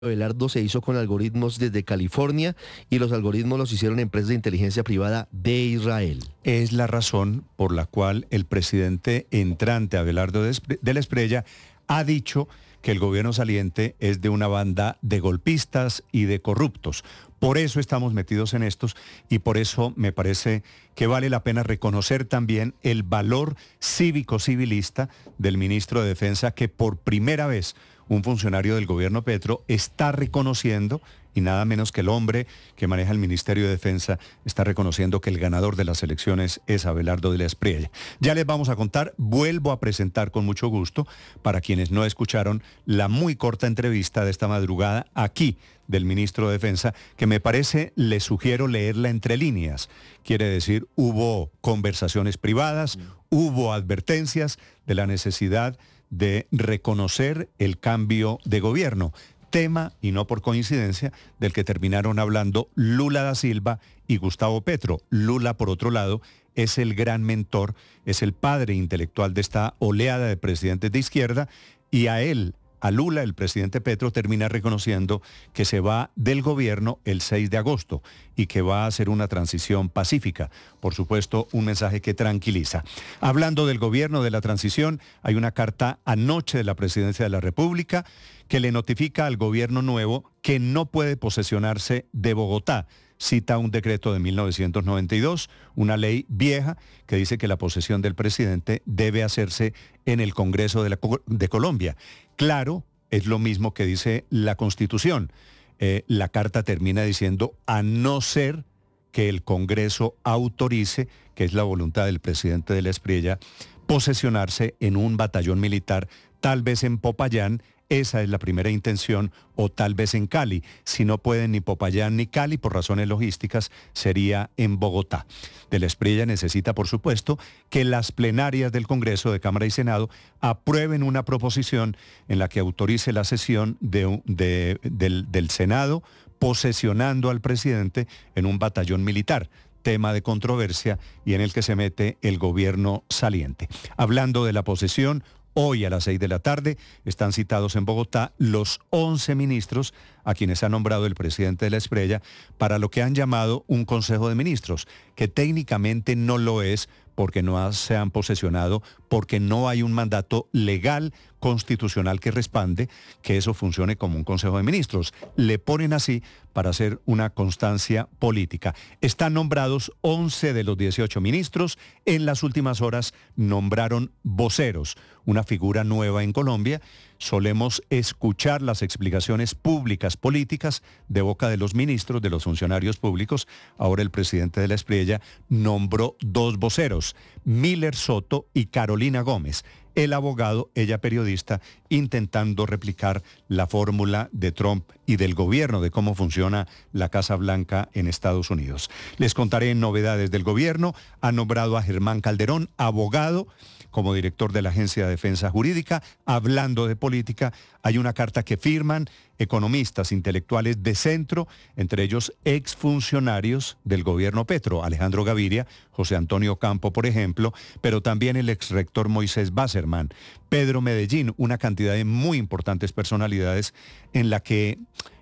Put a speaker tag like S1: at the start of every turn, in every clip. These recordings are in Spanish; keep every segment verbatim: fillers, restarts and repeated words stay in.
S1: Abelardo se hizo con algoritmos desde California y los algoritmos los hicieron empresas de inteligencia privada de Israel.
S2: Es la razón por la cual el presidente entrante Abelardo de la Espriella ha dicho que el gobierno saliente es de una banda de golpistas y de corruptos. Por eso estamos metidos en estos y por eso me parece que vale la pena reconocer también el valor cívico-civilista del ministro de Defensa, que por primera vez un funcionario del gobierno Petro está reconociendo, y nada menos que el hombre que maneja el Ministerio de Defensa está reconociendo que el ganador de las elecciones es Abelardo de la Espriella. Ya les vamos a contar, vuelvo a presentar con mucho gusto, para quienes no escucharon, la muy corta entrevista de esta madrugada aquí del ministro de Defensa, que me parece, les sugiero leerla entre líneas. Quiere decir, hubo conversaciones privadas, mm. hubo advertencias de la necesidad de reconocer el cambio de gobierno, tema, y no por coincidencia, del que terminaron hablando Lula da Silva y Gustavo Petro. Lula, por otro lado, es el gran mentor, es el padre intelectual de esta oleada de presidentes de izquierda, y a él, a Lula, el presidente Petro termina reconociendo que se va del gobierno el seis de agosto y que va a hacer una transición pacífica. Por supuesto, un mensaje que tranquiliza. Hablando del gobierno, de la transición, hay una carta anoche de la Presidencia de la República que le notifica al gobierno nuevo que no puede posesionarse de Bogotá. Cita un decreto de mil novecientos noventa y dos, una ley vieja que dice que la posesión del presidente debe hacerse en el Congreso de, la, de Colombia. Claro, es lo mismo que dice la Constitución. Eh, la carta termina diciendo, a no ser que el Congreso autorice, que es la voluntad del presidente de la Espriella, posesionarse en un batallón militar, tal vez en Popayán. Esa es la primera intención, o tal vez en Cali. Si no pueden ni Popayán ni Cali, por razones logísticas, sería en Bogotá. De la Espriella necesita, por supuesto, que las plenarias del Congreso de Cámara y Senado aprueben una proposición en la que autorice la sesión de, de, del, del Senado posesionando al presidente en un batallón militar, tema de controversia y en el que se mete el gobierno saliente. Hablando de la posesión, hoy a las seis de la tarde están citados en Bogotá los once ministros a quienes ha nombrado el presidente de la Espriella para lo que han llamado un Consejo de Ministros, que técnicamente no lo es porque no se han posesionado, porque no hay un mandato legal constitucional que respalde que eso funcione como un Consejo de Ministros. Le ponen así para hacer una constancia política. Están nombrados once de los dieciocho ministros. En las últimas horas nombraron voceros, una figura nueva en Colombia. Solemos escuchar las explicaciones públicas políticas de boca de los ministros, de los funcionarios públicos. Ahora el presidente de la Espriella nombró dos voceros, Miller Soto y Carolina Gómez. El abogado, ella periodista, intentando replicar la fórmula de Trump y del gobierno de cómo funciona la Casa Blanca en Estados Unidos. Les contaré novedades del gobierno. Ha nombrado a Germán Calderón, abogado, como director de la Agencia de Defensa Jurídica. Hablando de política, hay una carta que firman economistas, intelectuales de centro, entre ellos exfuncionarios del gobierno Petro, Alejandro Gaviria, José Antonio Campo, por ejemplo, pero también el exrector Moisés Basserman, Pedro Medellín, una cantidad de muy importantes personalidades en la que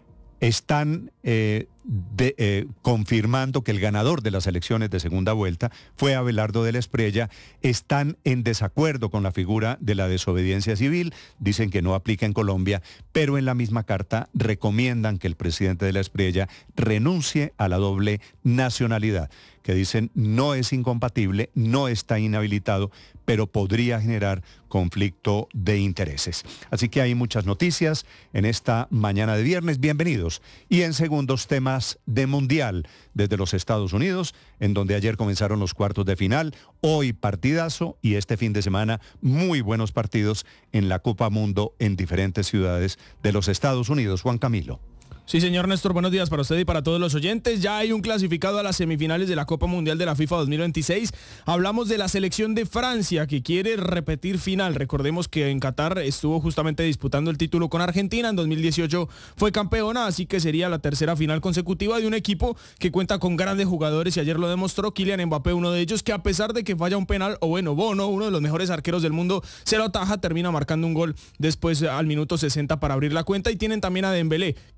S2: están eh, de, eh, confirmando que el ganador de las elecciones de segunda vuelta fue Abelardo de la Espriella. Están en desacuerdo con la figura de la desobediencia civil, dicen que no aplica en Colombia, pero en la misma carta recomiendan que el presidente de la Espriella renuncie a la doble nacionalidad, que dicen no es incompatible, no está inhabilitado, pero podría generar conflicto de intereses. Así que hay muchas noticias en esta mañana de viernes. Bienvenidos. Y en segundos, temas de Mundial desde los Estados Unidos, en donde ayer comenzaron los cuartos de final, hoy partidazo y este fin de semana muy buenos partidos en la Copa Mundo en diferentes ciudades de los Estados Unidos. Juan Camilo.
S3: Sí, señor Néstor, buenos días para usted y para todos los oyentes. Ya hay un clasificado a las semifinales de la Copa Mundial de la FIFA dos mil veintiséis. Hablamos de la selección de Francia, que quiere repetir final. Recordemos que en Qatar estuvo justamente disputando el título con Argentina. En dos mil dieciocho fue campeona, así que sería la tercera final consecutiva de un equipo que cuenta con grandes jugadores, y ayer lo demostró Kylian Mbappé, uno de ellos, que a pesar de que falla un penal, o bueno, Bono, uno de los mejores arqueros del mundo, se lo ataja, termina marcando un gol después al minuto sesenta para abrir la cuenta. Y tienen también a Dembélé,